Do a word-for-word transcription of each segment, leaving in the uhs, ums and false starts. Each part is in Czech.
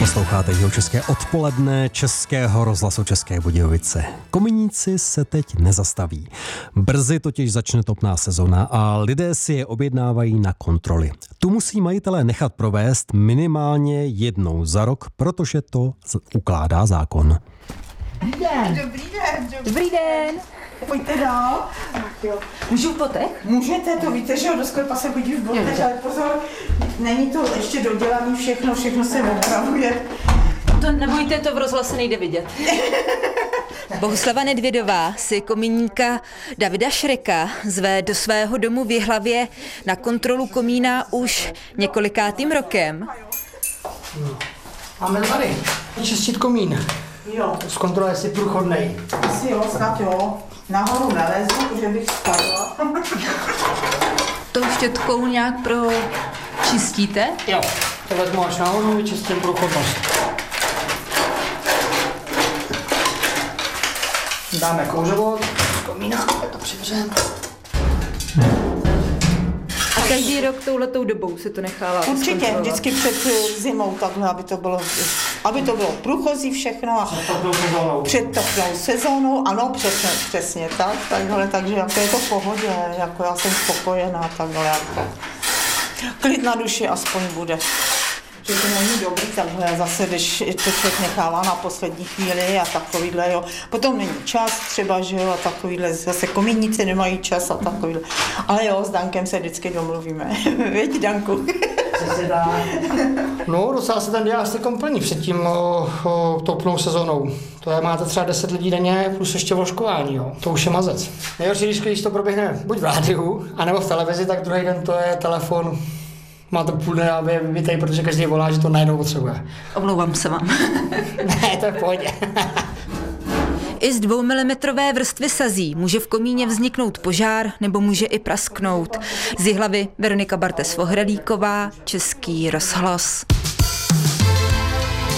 Posloucháte Jihočeské odpoledne Českého rozhlasu České Budějovice. Kominíci se teď nezastaví. Brzy totiž začne topná sezona a lidé si je objednávají na kontroly. Tu musí majitelé nechat provést minimálně jednou za rok, protože to ukládá zákon. Dobrý den. Dobrý den. Dobrý den. Pojďte dál. Můžu v botech? Můžete, to víte, že jo, do sklepa se chodí v botech, ale pozor, není to ještě dodělaný všechno, všechno se opravuje. To nebojte, to v rozhlase nejde vidět. Bohuslava Nedvědová si komíníka Davida Šreka zve do svého domu v Jihlavě na kontrolu komína už několikátým rokem. Máme tady čistit komín. Jo. Zkontroluje, jestli průchodnej. Asi jo, snad jo. Nahoru nelezu, že bych spadla. Tou štětkou nějak pro čistíte? Jo, to vezmu až nahoru, vyčistím průchodnost. Dáme kouřovod z komína, to přivřem. A každý rok touhletou dobou se to nechává Určitě, vždycky před zimou takhle, aby to bylo, aby to bylo průchozí všechno a Před topnou sezónou. před topnou sezónou, ano, přesně, přesně tak, takhle, takže jako je to v pohodě, jako já jsem spokojená, takhle jako. Klid na duši aspoň bude. Že to není dobrý takhle zase, když to člověk nechává na poslední chvíli a takovýhle, jo. Potom není čas třeba, že jo, a takovýhle, zase komíníci nemají čas a takovýhle. Ale jo, s Dankem se vždycky domluvíme. Věď, Danku. Co se dá? No, docela se ten dělá celkem plní před tím o, o, topnou sezónou. To je, máte třeba deset lidí denně plus ještě vložkování, jo. To už je mazec. Nejhorší, když, když to proběhne buď v rádiu, anebo v televizi, tak druhý den to je telefon. Máte půl dne, aby je vybitej, protože každý volá, že to najednou potřebuje. Omlouvám se vám. Ne, to je v pohodě. I z dvoumilimetrové vrstvy sazí může v komíně vzniknout požár nebo může i prasknout. Z Jihlavy Veronika Bartes-Vohralíková, Český rozhlas.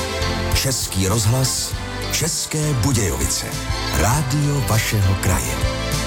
Český rozhlas, České Budějovice. Rádio vašeho kraje.